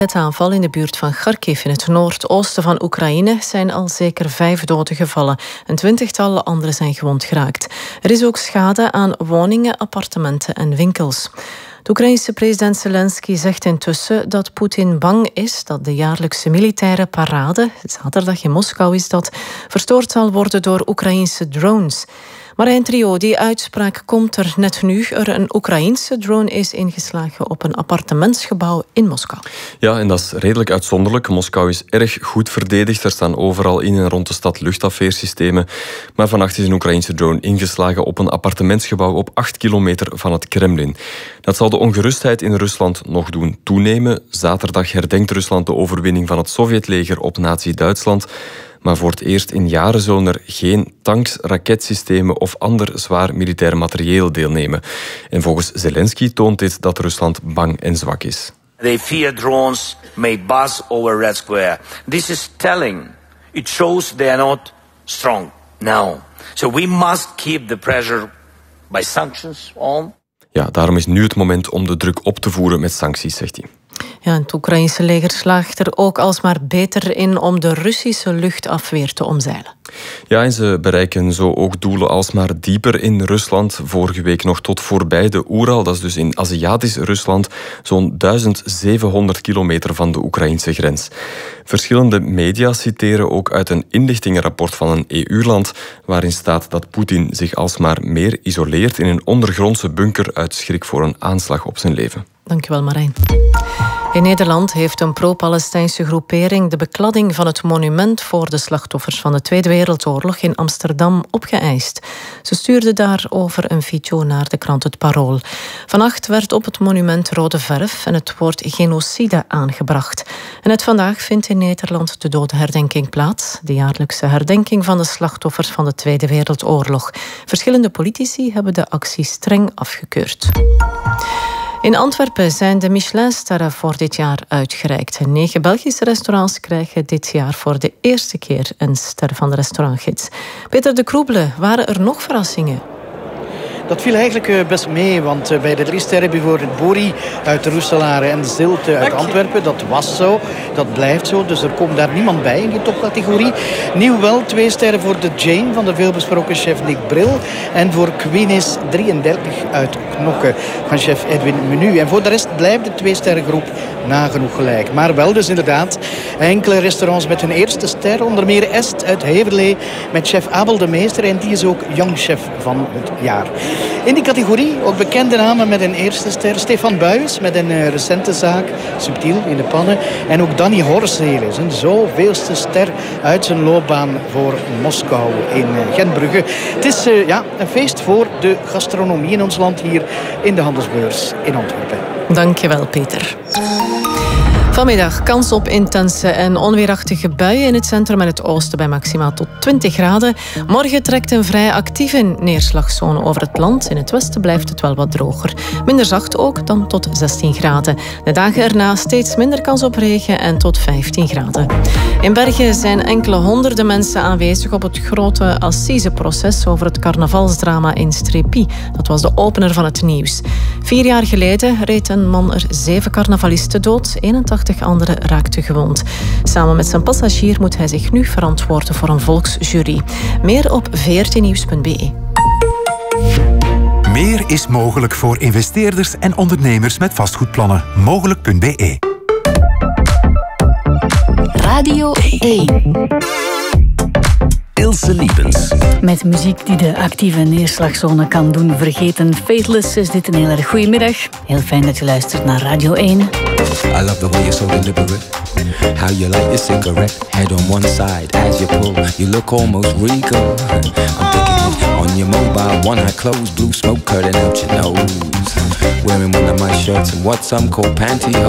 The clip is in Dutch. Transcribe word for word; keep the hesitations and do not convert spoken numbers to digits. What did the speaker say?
Het aanval in de buurt van Kharkiv in het noordoosten van Oekraïne zijn al zeker vijf doden gevallen. Een twintigtal anderen zijn gewond geraakt. Er is ook schade aan woningen, appartementen en winkels. De Oekraïense president Zelensky zegt intussen dat Poetin bang is dat de jaarlijkse militaire parade, zaterdag in Moskou is dat, verstoord zal worden door Oekraïense drones. Marijn Trio, die uitspraak komt er net nu er een Oekraïense drone is ingeslagen op een appartementsgebouw in Moskou. Ja, en dat is redelijk uitzonderlijk. Moskou is erg goed verdedigd. Er staan overal in en rond de stad luchtafweersystemen. Maar vannacht is een Oekraïense drone ingeslagen op een appartementsgebouw op acht kilometer van het Kremlin. Dat zal de ongerustheid in Rusland nog doen toenemen. Zaterdag herdenkt Rusland de overwinning van het Sovjetleger op Nazi-Duitsland. Maar voor het eerst in jaren zullen er geen tanks, raketsystemen of ander zwaar militair materieel deelnemen. En volgens Zelensky toont dit dat Rusland bang en zwak is. They fear drones may buzz over Red Square. This is telling. It shows they are not strong now. So we must keep the pressure by sanctions on. Ja, daarom is nu het moment om de druk op te voeren met sancties, zegt hij. Ja, het Oekraïnse leger slaagt er ook alsmaar beter in om de Russische luchtafweer te omzeilen. Ja, en ze bereiken zo ook doelen alsmaar dieper in Rusland. Vorige week nog tot voorbij de Oeral, dat is dus in Aziatisch Rusland, zo'n duizend zevenhonderd kilometer van de Oekraïnse grens. Verschillende media citeren ook uit een inlichtingenrapport van een E U-land, waarin staat dat Poetin zich alsmaar meer isoleert in een ondergrondse bunker uit schrik voor een aanslag op zijn leven. Dankjewel, Marijn. In Nederland heeft een pro-Palestijnse groepering de bekladding van het monument voor de slachtoffers van de Tweede Wereldoorlog in Amsterdam opgeëist. Ze stuurde daarover een video naar de krant Het Parool. Vannacht werd op het monument rode verf en het woord genocide aangebracht. En net vandaag vindt in Nederland de dodenherdenking plaats, de jaarlijkse herdenking van de slachtoffers van de Tweede Wereldoorlog. Verschillende politici hebben de actie streng afgekeurd. In Antwerpen zijn de Michelinsterren voor dit jaar uitgereikt. Negen Belgische restaurants krijgen dit jaar voor de eerste keer een ster van de restaurantgids. Peter de Kroebele, waren er nog verrassingen? Dat viel eigenlijk best mee, want bij de drie sterren bijvoorbeeld Bori uit Roeselare en Zilte uit Antwerpen, dat was zo, dat blijft zo, dus er komt daar niemand bij in die topcategorie. Nieuw wel, twee sterren voor de Jane van de veelbesproken chef Nick Bril en voor Queenis drieëndertig uit Knokke van chef Edwin Menu. En voor de rest blijft de twee sterrengroep nagenoeg gelijk. Maar wel dus inderdaad enkele restaurants met hun eerste ster, onder meer Est uit Heverlee met chef Abel de Meester en die is ook Young Chef van het jaar. In die categorie ook bekende namen met een eerste ster. Stefan Buijs met een uh, recente zaak, Subtiel in de pannen. En ook Danny Horseelen, zijn zoveelste ster uit zijn loopbaan voor Moskou in uh, Gentbrugge. Het is uh, ja, een feest voor de gastronomie in ons land hier in de Handelsbeurs in Antwerpen. Dankjewel, Peter. Vanmiddag kans op intense en onweerachtige buien in het centrum en het oosten bij maximaal tot twintig graden. Morgen trekt een vrij actieve neerslagzone over het land. In het westen blijft het wel wat droger. Minder zacht ook dan tot zestien graden. De dagen erna steeds minder kans op regen en tot vijftien graden. In Bergen zijn enkele honderden mensen aanwezig op het grote assiseproces over het carnavalsdrama in Strépy. Dat was de opener van het nieuws. Vier jaar geleden reed een man er zeven carnavalisten dood. eenentachtig anderen raakten gewond. Samen met zijn passagier moet hij zich nu verantwoorden voor een volksjury. Meer op v r t nieuws punt b e. Meer is mogelijk voor investeerders en ondernemers met vastgoedplannen. Mogelijk punt b e. Radio één. Ilse Liepens. Met muziek die de actieve neerslagzone kan doen vergeten. Faithless is dit een heel erg goedemiddag. Heel fijn dat je luistert naar Radio één. I love the way you're so deliberate. How you light your cigarette. Head on one side as you pull. You look almost regal. I'm thinking it on your mobile. One eye closed. Blue smoke curling out your nose. Wearing one of my shirts and what some call pantyhose.